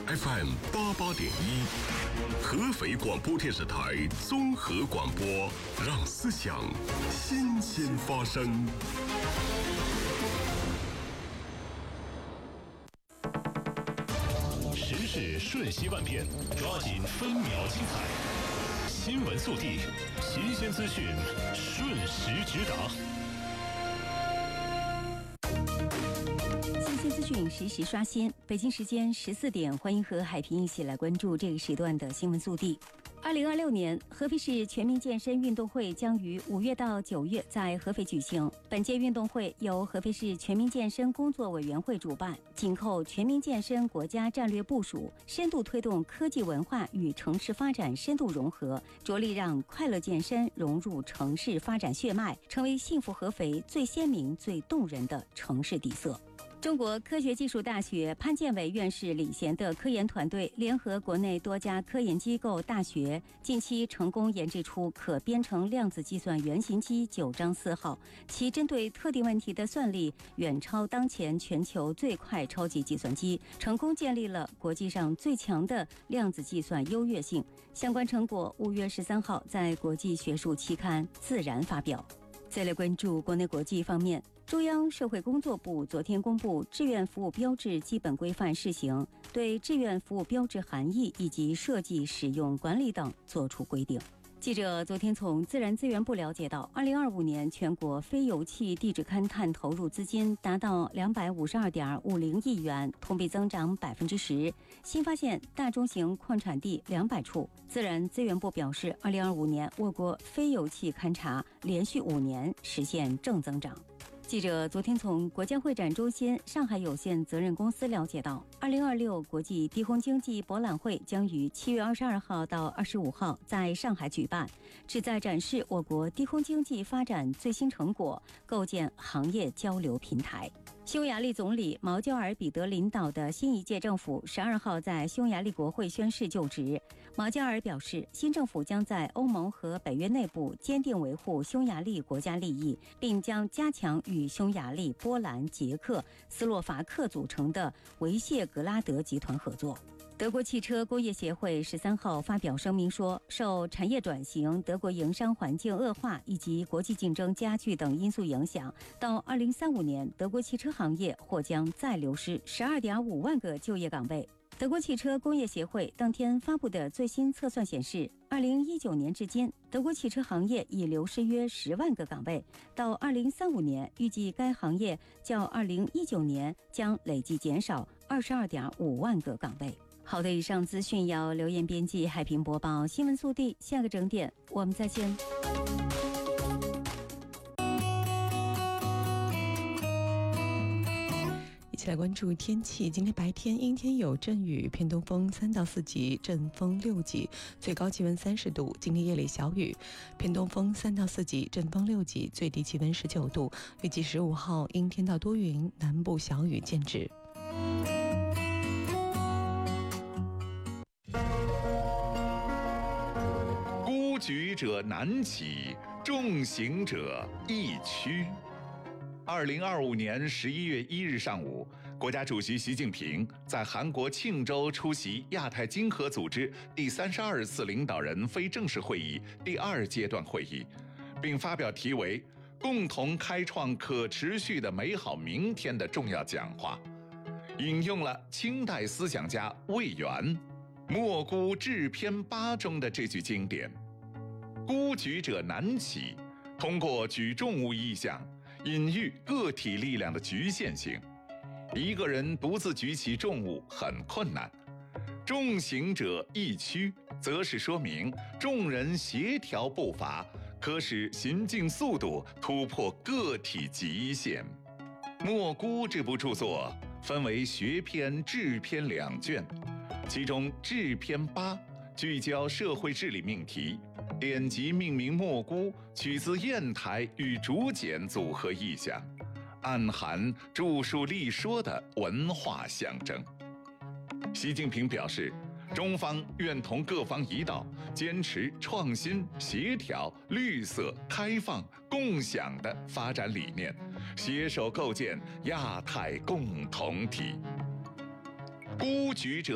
FM88.1，合肥广播电视台综合广播，让思想新鲜发生。 时事瞬息万变，抓紧分秒精彩。新闻速递，新鲜资讯，瞬时直达。 新鲜资讯实时刷新。北京时间14点，欢迎和海平一起来关注这个时段的新闻速递。2026年合肥市全民健身运动会将于5月到9月在合肥举行。本届运动会由合肥市全民健身工作委员会主办，紧扣全民健身国家战略部署，深度推动科技文化与城市发展深度融合，着力让快乐健身融入城市发展血脉，成为幸福合肥最鲜明、最动人的城市底色。中国科学技术大学潘建伟院士领衔的科研团队联合国内多家科研机构、大学，近期成功研制出可编程量子计算原型机9章4号，其针对特定问题的算力远超当前全球最快超级计算机，成功建立了国际上最强的量子计算优越性。相关成果5月13号在国际学术期刊《自然》发表。再来关注国内国际方面。中央社会工作部昨天公布《志愿服务标志基本规范试行》，对志愿服务标志含义以及设计、使用、管理等作出规定。记者昨天从自然资源部了解到，2025年全国非油气地质勘探投入资金达到252.50亿元，同比增长10%，新发现大中型矿产地200处。自然资源部表示，2025年我国非油气勘查连续5年实现正增长。记者昨天从国家会展中心上海有限责任公司了解到，2026国际低空经济博览会将于7月22号到25号在上海举办，旨在展示我国低空经济发展最新成果，构建行业交流平台。匈牙利总理毛焦尔彼得领导的新一届政府12号在匈牙利国会宣誓就职。毛焦尔表示，新政府将在欧盟和北约内部坚定维护匈牙利国家利益，并将加强与匈牙利、波兰、捷克、斯洛伐克组成的维谢格拉德集团合作。德国汽车工业协会13号发表声明说，受产业转型、德国营商环境恶化以及国际竞争加剧等因素影响，到2035年，德国汽车行业或将再流失12.5万个就业岗位。德国汽车工业协会当天发布的最新测算显示，2019年至今，德国汽车行业已流失约10万个岗位，到2035年，预计该行业较2019年将累计减少22.5万个岗位。好的，以上资讯由刘艳编辑，海平播报。新闻速递，下个整点我们再见。 一起来关注天气。今天白天阴天有阵雨，偏东风3到4级，阵风6级，最高气温30度。今天夜里小雨，偏东风3到4级，阵风6级，最低气温19度。预计15号阴天到多云，南部小雨见至。 孤举者难起，重行者易趋。2025年11月1日上午，国家主席习近平在韩国庆州出席亚太经合组织第32次领导人非正式会议第2阶段会议，并发表题为“共同开创可持续的美好明天”的重要讲话，引用了清代思想家魏源莫孤志篇8中的这句经典。孤举者难起，通过举重物意象隐喻个体力量的局限性，一个人独自举起重物很困难。重行者易趋，则是说明众人协调步伐，可使行进速度突破个体极限。莫孤这部著作分为学篇、志篇2卷，其中志篇8聚焦社会治理命题，典籍命名莫孤，取自砚台与竹简组合意象，暗含著述立说的文化象征。习近平表示，中方愿同各方一道，坚持创新、协调、绿色、开放、共享的发展理念，携手构建亚太共同体。孤举者